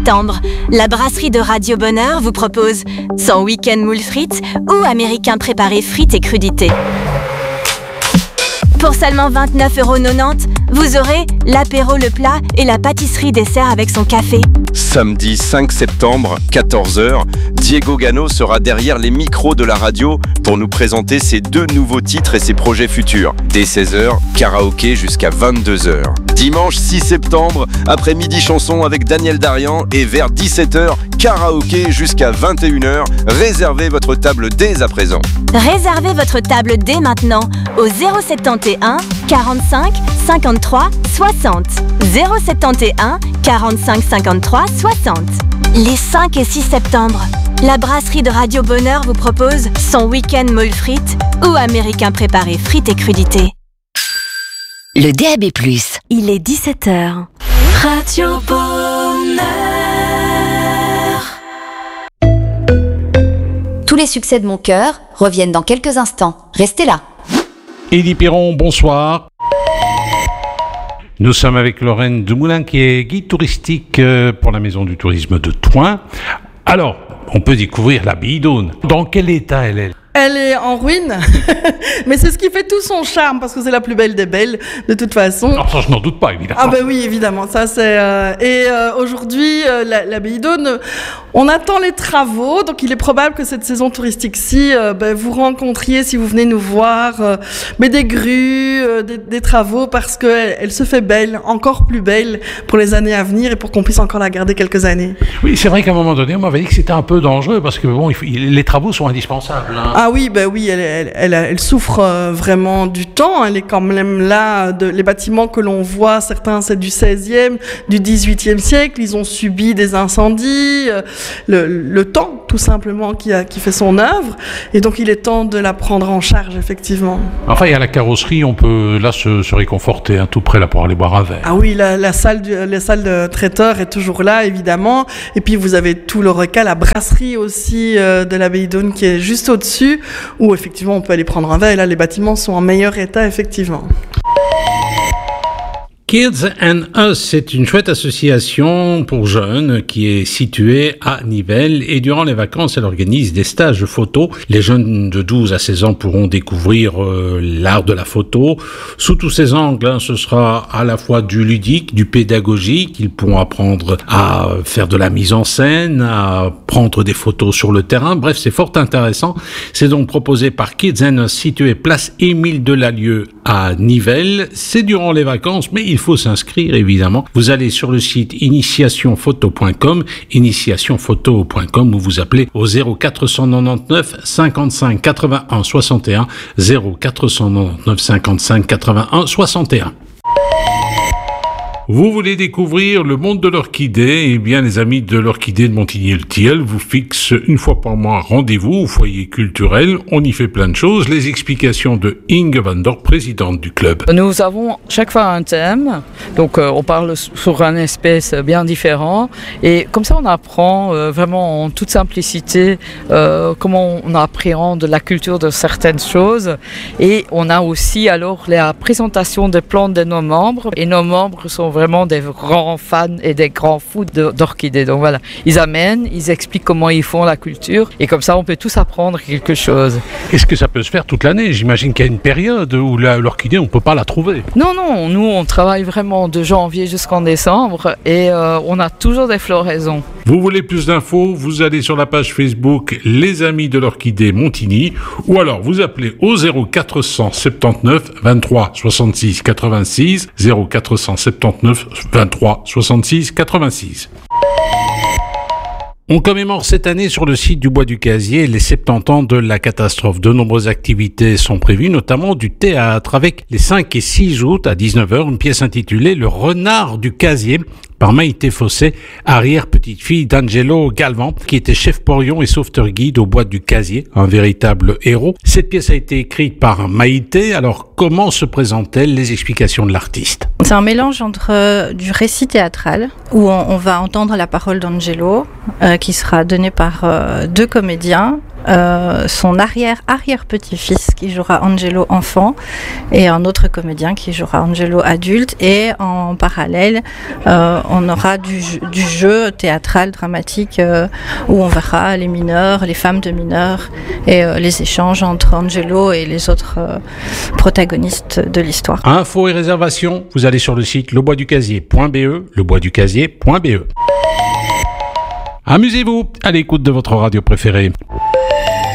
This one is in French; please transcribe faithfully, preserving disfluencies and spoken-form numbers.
septembre, la brasserie de Radio Bonheur vous propose son week-end moule frites ou américain préparé frites et crudités. Pour seulement vingt-neuf euros quatre-vingt-dix, vous aurez l'apéro, le plat et la pâtisserie dessert avec son café. Samedi cinq septembre, quatorze heures, Diego Gano sera derrière les micros de la radio pour nous présenter ses deux nouveaux titres et ses projets futurs. Dès seize heures, karaoké jusqu'à vingt-deux heures. Dimanche six septembre, après-midi chanson avec Daniel Darian et vers dix-sept heures, karaoké jusqu'à vingt et une heures. Réservez votre table dès à présent. Réservez votre table dès maintenant au zéro soixante et un quarante-cinq cinquante-trois soixante. zéro soixante et un quarante-cinq cinquante-trois soixante. Les cinq et six septembre, la brasserie de Radio Bonheur vous propose son week-end moule frites ou américain préparé frites et crudités. Le D A B plus. Il est dix-sept heures. Radio Bonheur. Tous les succès de mon cœur reviennent dans quelques instants. Restez là. Élie Piron, bonsoir. Nous sommes avec Lorraine Dumoulin qui est guide touristique pour la Maison du Tourisme de Thoin. Alors, on peut découvrir l'abbaye d'Aune. Dans quel état elle est ? Elle est en ruine, mais c'est ce qui fait tout son charme, parce que c'est la plus belle des belles, de toute façon. Alors ça, je n'en doute pas, évidemment. Ah ben oui, évidemment, ça c'est... Euh, et euh, aujourd'hui, euh, la, l'abbaye d'Aune, on attend les travaux, donc il est probable que cette saison touristique-ci, euh, ben, vous rencontriez, si vous venez nous voir, euh, mais des grues, euh, des, des travaux, parce qu'elle elle se fait belle, encore plus belle, pour les années à venir, et pour qu'on puisse encore la garder quelques années. Oui, c'est vrai qu'à un moment donné, on m'avait dit que c'était un peu dangereux, parce que bon, il faut, il, les travaux sont indispensables. Hein. Ah oui, ben oui, elle, elle, elle, elle souffre euh, vraiment du temps. Elle est quand même là. De, les bâtiments que l'on voit, certains c'est du seizième, du dix-huitième siècle. Ils ont subi des incendies, euh, le, le temps tout simplement qui, a, qui fait son œuvre. Et donc il est temps de la prendre en charge, effectivement. Enfin, il y a la carrosserie, on peut là se, se réconforter, hein, tout près là pour aller boire un verre. Ah oui, la, la, salle du, la salle de traiteur est toujours là, évidemment. Et puis vous avez tout le recal, la brasserie aussi euh, de l'abbaye d'Aune qui est juste au-dessus, où effectivement on peut aller prendre un verre, et là les bâtiments sont en meilleur état, effectivement. Kids and Us, c'est une chouette association pour jeunes qui est située à Nivelles, et durant les vacances, elle organise des stages de photo. Les jeunes de douze à seize ans pourront découvrir euh, l'art de la photo. Sous tous ces angles, hein, ce sera à la fois du ludique, du pédagogique. Ils pourront apprendre à faire de la mise en scène, à prendre des photos sur le terrain. Bref, c'est fort intéressant. C'est donc proposé par Kids and Us, situé place Émile Delalieu à Nivelles. C'est durant les vacances, mais il Il faut s'inscrire, évidemment. Vous allez sur le site initiation photo point com, initiation photo point com, ou vous appelez au zéro quatre cent quatre-vingt-dix-neuf cinquante-cinq quatre-vingt-un soixante et un, zéro quatre cent quatre-vingt-dix-neuf cinquante-cinq quatre-vingt-un soixante et un. Vous voulez découvrir le monde de l'orchidée? Eh bien, les amis de l'orchidée de Montigny-le-Tilleul vous fixent une fois par mois rendez-vous au foyer culturel. On y fait plein de choses. Les explications de Inge van Dorp, présidente du club. Nous avons chaque fois un thème. Donc, euh, on parle sur un espèce bien différent. Et comme ça, on apprend euh, vraiment en toute simplicité euh, comment on appréhende la culture de certaines choses. Et on a aussi alors la présentation des plantes de nos membres. Et nos membres sont vraiment des grands fans et des grands fous de, d'orchidées. Donc voilà, ils amènent, ils expliquent comment ils font la culture, et comme ça on peut tous apprendre quelque chose. Est-ce que ça peut se faire toute l'année? J'imagine qu'il y a une période où la, l'orchidée on ne peut pas la trouver. Non, non, nous on travaille vraiment de janvier jusqu'en décembre, et euh, on a toujours des floraisons. Vous voulez plus d'infos? Vous allez sur la page Facebook Les Amis de l'Orchidée Montigny, ou alors vous appelez au zéro quatre cent soixante-dix-neuf vingt-trois soixante-six quatre-vingt-six, zéro quatre cent soixante-dix-neuf vingt-trois soixante-six quatre-vingt-six. On commémore cette année sur le site du Bois du Casier les soixante-dix ans de la catastrophe. De nombreuses activités sont prévues, notamment du théâtre, avec les cinq et six août à dix-neuf heures, une pièce intitulée Le Renard du Casier, par Maïté Fossé, arrière-petite-fille d'Angelo Galvan, qui était chef porion et sauveteur guide au Bois du Casier, un véritable héros. Cette pièce a été écrite par Maïté. Alors, comment se présente-t-elle? Les explications de l'artiste. C'est un mélange entre euh, du récit théâtral, où on, on va entendre la parole d'Angelo, euh, qui sera donnée par euh, deux comédiens, euh, son arrière-arrière-petit-fils qui jouera Angelo enfant et un autre comédien qui jouera Angelo adulte. Et en parallèle, euh, on aura du, du jeu théâtral, dramatique, euh, où on verra les mineurs, les femmes de mineurs et euh, les échanges entre Angelo et les autres euh, protagonistes de l'histoire. Infos et réservations, vous allez sur le site leboisducasier point b e, leboisducasier point b e. Amusez-vous à l'écoute de votre radio préférée.